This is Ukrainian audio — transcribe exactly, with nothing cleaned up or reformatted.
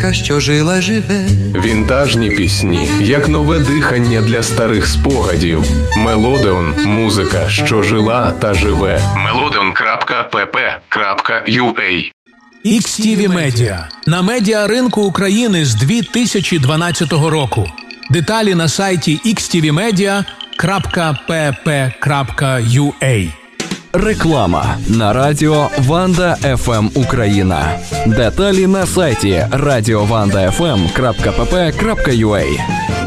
казка, що жила живе. Вінтажні пісні, як нове дихання для старих спогадів. Мелодеон – музика, що жила та живе. мелодеон крапка пі пі крапка ю а. ікс ті ві Media. На медіаринку України з дві тисячі дванадцятого року. Деталі на сайті ікс ті ві медіа крапка пі пі крапка ю а. Реклама на радіо Ванда еф ем Україна. Деталі на сайті радіованда еф ем крапка пі пі крапка ю а.